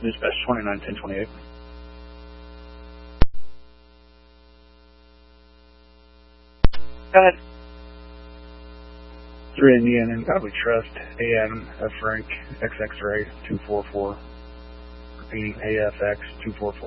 Dispatch 291028. Go ahead. 3 Indian and God we trust. A Adam, F Frank, X X-ray 244. Repeating AFX 244.